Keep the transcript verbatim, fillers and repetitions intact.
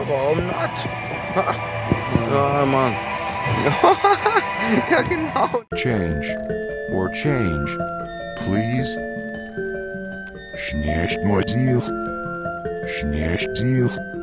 warum not? Ja, Mann. Ja, genau. Change. Or change. Please. Schnecht mal dir. Schnecht dir.